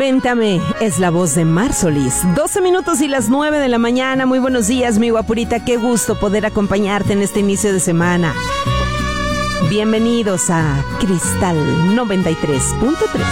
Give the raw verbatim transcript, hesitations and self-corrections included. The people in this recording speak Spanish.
Cuéntame, es la voz de Mar Solís. doce minutos y las nueve de la mañana. Muy buenos días, mi guapurita. Qué gusto poder acompañarte en este inicio de semana. Bienvenidos a Cristal noventa y tres punto tres.